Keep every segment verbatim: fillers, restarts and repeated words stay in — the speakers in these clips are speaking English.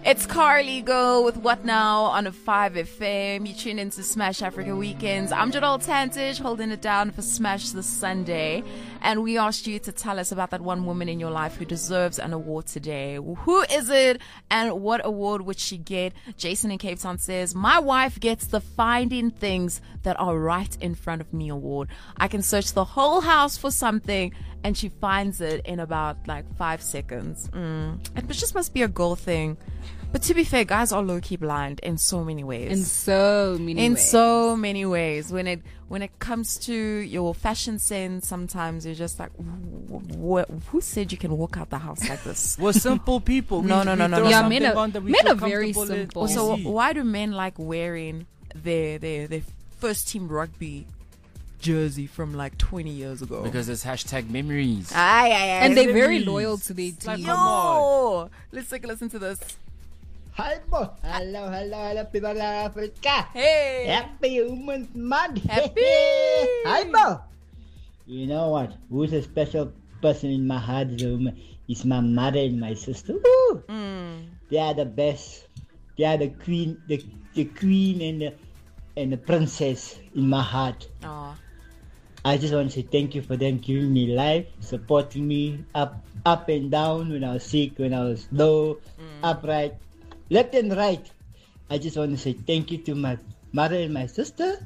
It's Carly Go with What Now on a five F M. You tune into Smash Africa Weekends. I'm Jadal Tantich, holding it down for Smash this Sunday. And we asked you to tell us about that one woman in your life who deserves an award today. Who is it and what award would she get? Jason in Cape Town says, my wife gets the Finding Things That Are Right in Front of Me award. I can search the whole house for something and she finds it in about like five seconds. Mm. It just must be a girl thing. But to be fair, guys are low-key blind in so many ways. In so many in ways. In so many ways. When it when it comes to your fashion sense, sometimes you're just like, wh- who said you can walk out the house like this? We're simple people. no, we, no, we no, no, no. Yeah, men are, men men are very simple. So why do men like wearing their, their, their first team rugby jersey from like twenty years ago? Because it's hashtag memories. Aye, aye, aye. And they're very loyal to their team. Like, Yo! Let's take a listen to this. Hi, bo. Hello, hello, hello, people of Africa. Hey. Happy Women's Month. Happy. Hi, bo. You know what? Who's a special person in my heart is, a woman. Is my mother and my sister. Woo. Mm. They are the best. They are the queen, the, the queen and the, and the princess in my heart. Aww. I just want to say thank you for them giving me life, supporting me up, up and down when I was sick, when I was low, mm. upright. Left and right. I just want to say thank you to my mother and my sister.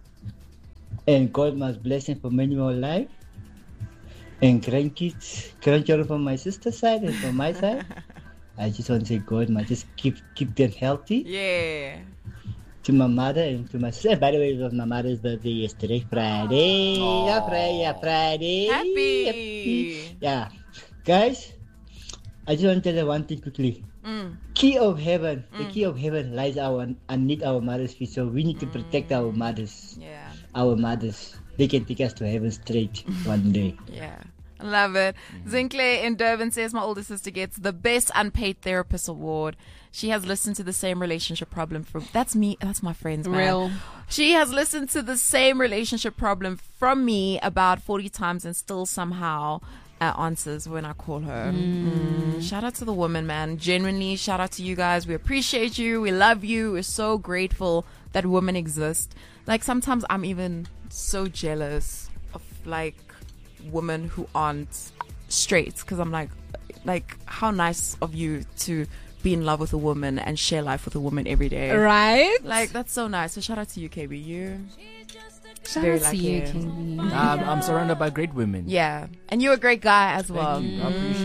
And God must bless them for many more life. And grandkids, grandchildren from my sister's side and from my side. I just want to say God must just keep keep them healthy. Yeah. To my mother and to my sister. By the way, it was my mother's birthday yesterday, Friday. Aww. Yeah, Friday, yeah, Friday. Happy. Happy. Yeah. Guys, I just want to tell you one thing quickly. Mm. Key of heaven, mm. the key of heaven lies our underneath our mother's feet. So we need to protect mm. our mothers. Yeah. Our mothers. They can take us to heaven straight one day. Yeah. I love it. Mm-hmm. Zinkle in Durban says my older sister gets the best unpaid therapist award. She has listened to the same relationship problem from that's me. That's my friends, man. Real. She has listened to the same relationship problem from me about forty times and still somehow Uh, answers when I call her. Mm. Mm. Shout out to the woman, man. Genuinely, shout out to you guys. We appreciate you. We love you. We're so grateful that women exist. Like, sometimes I'm even so jealous of, like, women who aren't straight. Because I'm like, like, how nice of you to be in love with a woman and share life with a woman every day. Right? Like, that's so nice. So shout out to you, K B. You Shout very out to you, lucky. K B. Um, I'm surrounded by great women. Yeah. And you're a great guy as well. Thank you. I appreciate